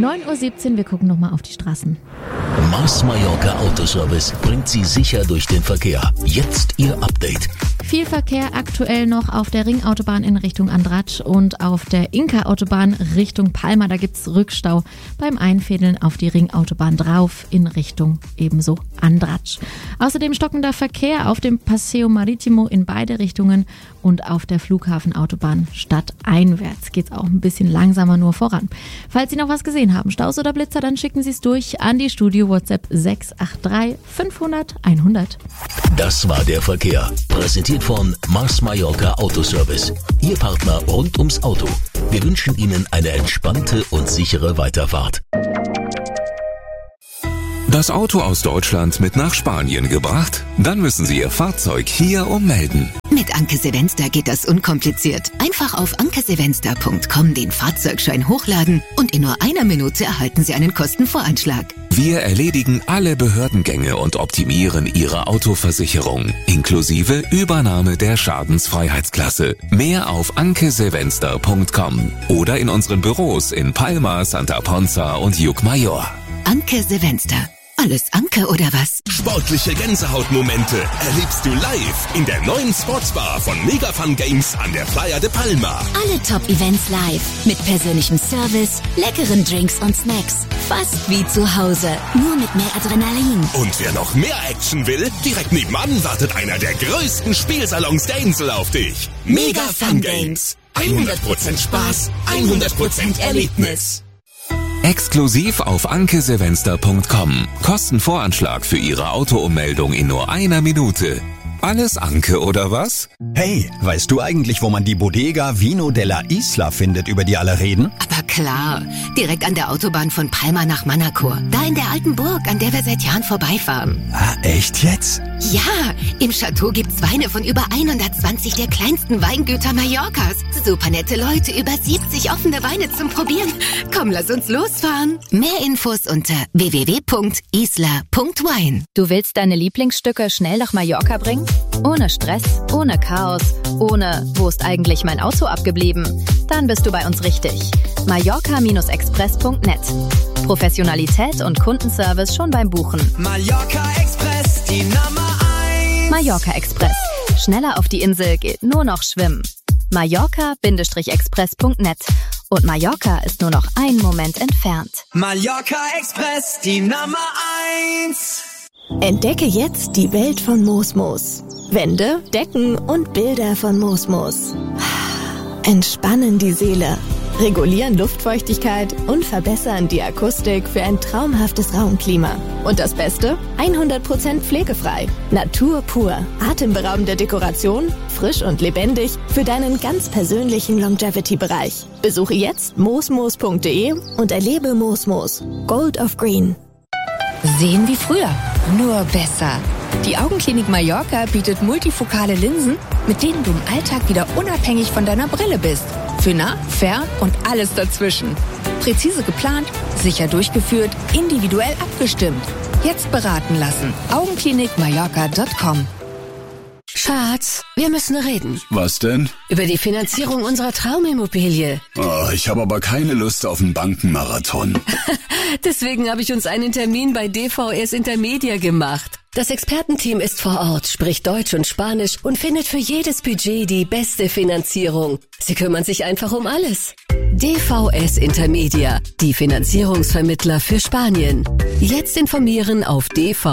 9:17 Uhr, wir gucken nochmal auf die Straßen. Mars Mallorca Autoservice bringt Sie sicher durch den Verkehr. Jetzt Ihr Update. Viel Verkehr aktuell noch auf der Ringautobahn in Richtung Andratsch und auf der Inka-Autobahn Richtung Palma. Da gibt's Rückstau beim Einfädeln auf die Ringautobahn drauf in Richtung ebenso Andratsch. Außerdem stockender Verkehr auf dem Paseo Maritimo in beide Richtungen und auf der Flughafenautobahn stadteinwärts geht's auch ein bisschen langsamer nur voran. Falls Sie noch was gesehen haben, Staus oder Blitzer, dann schicken Sie es durch an die Studio WhatsApp 683 500 100. Das war der Verkehr. Präsentiert von Mars Mallorca Autoservice. Ihr Partner rund ums Auto. Wir wünschen Ihnen eine entspannte und sichere Weiterfahrt. Das Auto aus Deutschland mit nach Spanien gebracht? Dann müssen Sie Ihr Fahrzeug hier ummelden. Mit Anke Sevenster geht das unkompliziert. Einfach auf ankesevenster.com den Fahrzeugschein hochladen und in nur einer Minute erhalten Sie einen Kostenvoranschlag. Wir erledigen alle Behördengänge und optimieren Ihre Autoversicherung, inklusive Übernahme der Schadensfreiheitsklasse. Mehr auf ankesevenster.com oder in unseren Büros in Palma, Santa Ponza und Llucmajor. Anke Sevenster. Alles Anke oder was? Sportliche Gänsehautmomente erlebst du live in der neuen Sportsbar von Mega Fun Games an der Playa de Palma. Alle Top-Events live. Mit persönlichem Service, leckeren Drinks und Snacks. Fast wie zu Hause, nur mit mehr Adrenalin. Und wer noch mehr Action will, direkt nebenan wartet einer der größten Spielsalons der Insel auf dich. Mega Fun Games. 100% Spaß, 100% Erlebnis. Exklusiv auf ankesevenster.com. Kostenvoranschlag für Ihre Autoummeldung in nur einer Minute. Alles Anke oder was? Hey, weißt du eigentlich, wo man die Bodega Vino della Isla findet, über die alle reden? Aber klar, direkt an der Autobahn von Palma nach Manacor. Da in der alten Burg, an der wir seit Jahren vorbeifahren. Ah, echt jetzt? Ja, im Chateau gibt's Weine von über 120 der kleinsten Weingüter Mallorcas. Super nette Leute, über 70 offene Weine zum Probieren. Komm, lass uns losfahren. Mehr Infos unter www.isla.wine. Du willst deine Lieblingsstücke schnell nach Mallorca bringen? Ohne Stress, ohne Chaos, ohne wo ist eigentlich mein Auto abgeblieben? Dann bist du bei uns richtig. Mallorca-express.net. Professionalität und Kundenservice schon beim Buchen. Mallorca Express, die Nummer 1. Mallorca Express. Schneller auf die Insel geht nur noch schwimmen. Mallorca-express.net. Und Mallorca ist nur noch einen Moment entfernt. Mallorca Express, die Nummer 1. Entdecke jetzt die Welt von Mosmos. Wände, Decken und Bilder von Mosmos. Entspannen die Seele, regulieren Luftfeuchtigkeit und verbessern die Akustik für ein traumhaftes Raumklima. Und das Beste? 100% pflegefrei. Natur pur. Atemberaubende Dekoration, frisch und lebendig für deinen ganz persönlichen Longevity-Bereich. Besuche jetzt mosmos.de und erlebe Mosmos. Gold of Green. Sehen wie früher, nur besser. Die Augenklinik Mallorca bietet multifokale Linsen, mit denen du im Alltag wieder unabhängig von deiner Brille bist. Für nah, fern und alles dazwischen. Präzise geplant, sicher durchgeführt, individuell abgestimmt. Jetzt beraten lassen. Augenklinikmallorca.com. Schatz, wir müssen reden. Was denn? Über die Finanzierung unserer Traumimmobilie. Oh, ich habe aber keine Lust auf einen Bankenmarathon. Deswegen habe ich uns einen Termin bei DVS Intermedia gemacht. Das Expertenteam ist vor Ort, spricht Deutsch und Spanisch und findet für jedes Budget die beste Finanzierung. Sie kümmern sich einfach um alles. DVS Intermedia, die Finanzierungsvermittler für Spanien. Jetzt informieren auf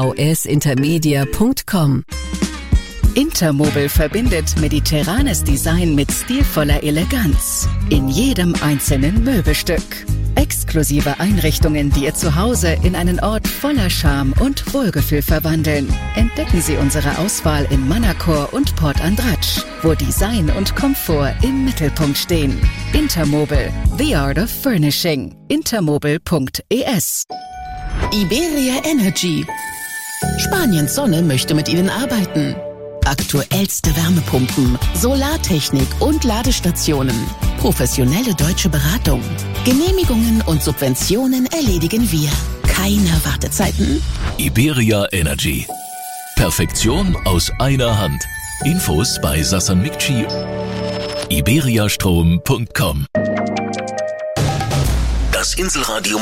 dvsintermedia.com. Intermobile verbindet mediterranes Design mit stilvoller Eleganz in jedem einzelnen Möbelstück. Exklusive Einrichtungen, die Ihr Zuhause in einen Ort voller Charme und Wohlgefühl verwandeln. Entdecken Sie unsere Auswahl in Manacor und Port Andratsch, wo Design und Komfort im Mittelpunkt stehen. Intermobile, the art of furnishing. Intermobile.es. Iberia Energy. Spaniens Sonne möchte mit Ihnen arbeiten. Aktuellste Wärmepumpen, Solartechnik und Ladestationen. Professionelle deutsche Beratung. Genehmigungen und Subventionen erledigen wir. Keine Wartezeiten. Iberia Energy. Perfektion aus einer Hand. Infos bei Sassan Mikci. iberiastrom.com. Das Inselradio